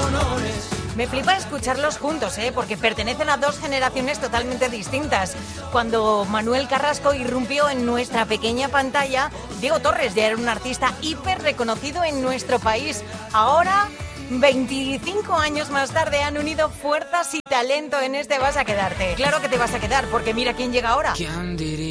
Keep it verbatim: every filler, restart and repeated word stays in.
Me flipa escucharlos juntos, ¿eh? Porque pertenecen a dos generaciones totalmente distintas. Cuando Manuel Carrasco irrumpió en nuestra pequeña pantalla, Diego Torres ya era un artista hiper reconocido en nuestro país. Ahora, veinticinco años más tarde, han unido fuerzas y talento en este Vas a Quedarte. Claro que te vas a quedar, porque mira quién llega ahora. ¿Quién diría